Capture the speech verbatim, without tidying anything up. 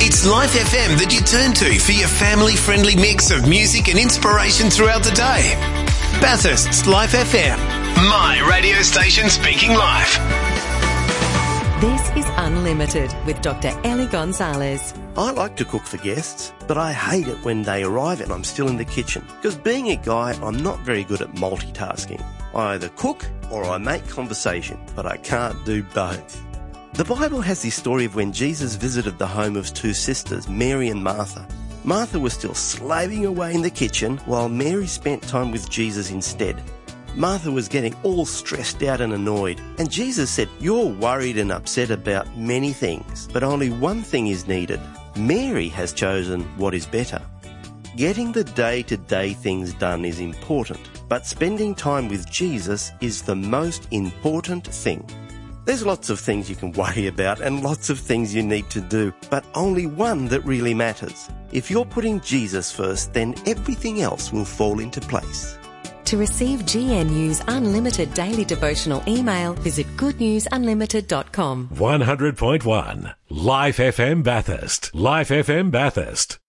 It's Life F M that you turn to for your family-friendly mix of music and inspiration throughout the day. Bathurst's Life F M, my radio station speaking life. This is Unlimited with Doctor Ellie Gonzalez. I like to cook for guests, but I hate it when they arrive and I'm still in the kitchen. Because being a guy, I'm not very good at multitasking. I either cook or I make conversation, but I can't do both. The Bible has the story of when Jesus visited the home of two sisters, Mary and Martha. Martha was still slaving away in the kitchen while Mary spent time with Jesus instead. Martha was getting all stressed out and annoyed, and Jesus said, "You're worried and upset about many things, but only one thing is needed. Mary has chosen what is better." Getting the day-to-day things done is important, but spending time with Jesus is the most important thing. There's lots of things you can worry about and lots of things you need to do, but only one that really matters. If you're putting Jesus first, then everything else will fall into place. To receive G N U's unlimited daily devotional email, visit good news unlimited dot com. one hundred point one Life F M Bathurst. Life F M Bathurst.